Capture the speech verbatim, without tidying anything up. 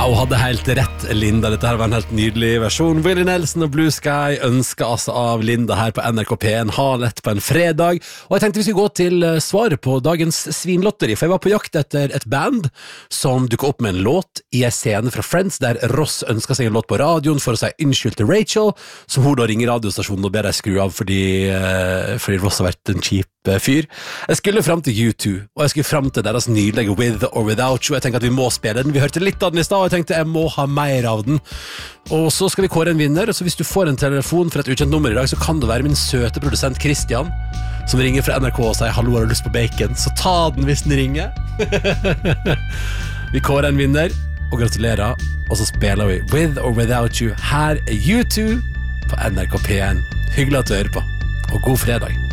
hun hadde helt rett, Linda. Dette her var en helt nydelig versjon. Willie Nelson og Blue Sky ønsker altså av Linda her på N R K P en halv ett på en fredag. Og jeg tenkte vi skulle gå til svaret på dagens svinlotteri, for jeg var på jakt etter et band som dukket opp med en låt i en scene fra Friends, der Ross ønsker seg en låt på radioen for å si unnskyld til Rachel, som hun da ringer radiostasjonen og ber deg skru av fordi, fordi Ross har vært en kjip fyr. Jeg skulle frem til U to, og jeg skulle frem til deres nydelige With or Without You. Jeg tenker at vi må spille den. Vi hørte litt av den i sted, og jeg tenkte jeg må ha mer av den. Og så skal vi kåre en vinner, så hvis du får en telefon fra et ukjent nummer i dag, så kan det være min søte produsent Christian, som ringer fra N R K og sier hallo, har du lyst på bacon? Så ta den hvis den ringer. Vi kårer en vinner, og gratulerer, og så spiller vi With or Without You. Her er U to på N R K P en. Hyggelig at du hører på, og god fredag.